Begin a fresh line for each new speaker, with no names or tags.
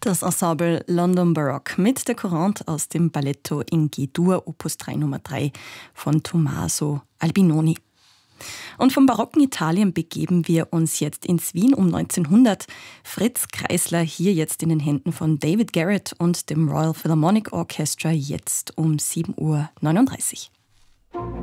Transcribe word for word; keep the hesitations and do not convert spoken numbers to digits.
Das Ensemble London Baroque mit der Courante aus dem Balletto in G-Dur, Opus drei Nummer drei von Tommaso Albinoni. Und vom barocken Italien begeben wir uns jetzt ins Wien um neunzehnhundert. Fritz Kreisler hier jetzt in den Händen von David Garrett und dem Royal Philharmonic Orchestra, jetzt um sieben Uhr neununddreißig.